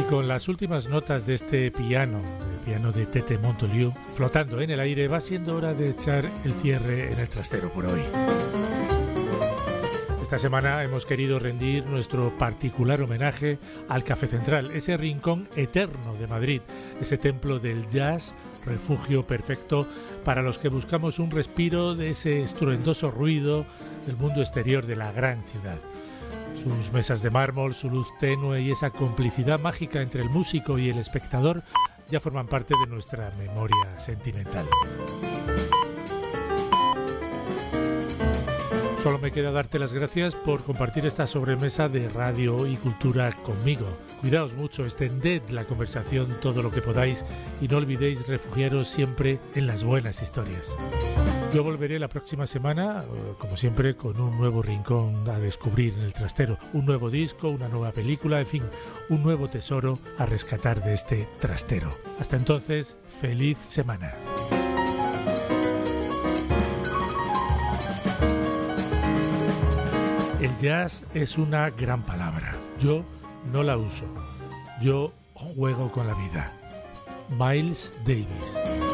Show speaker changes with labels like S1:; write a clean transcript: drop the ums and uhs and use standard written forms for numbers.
S1: con las últimas notas de este piano, el piano de Tete Montoliu, flotando en el aire, va siendo hora de echar el cierre en el trastero por hoy. Esta semana hemos querido rendir nuestro particular homenaje al Café Central, ese rincón eterno de Madrid, ese templo del jazz, refugio perfecto para los que buscamos un respiro de ese estruendoso ruido del mundo exterior de la gran ciudad. Sus mesas de mármol, su luz tenue y esa complicidad mágica entre el músico y el espectador ya forman parte de nuestra memoria sentimental. Solo me queda darte las gracias por compartir esta sobremesa de radio y cultura conmigo. Cuidaos mucho, extended la conversación todo lo que podáis y no olvidéis refugiaros siempre en las buenas historias. Yo volveré la próxima semana, como siempre, con un nuevo rincón a descubrir en el trastero, un nuevo disco, una nueva película, en fin, un nuevo tesoro a rescatar de este trastero. Hasta entonces, feliz semana. El jazz es una gran palabra. Yo no la uso. Yo juego con la vida. Miles Davis.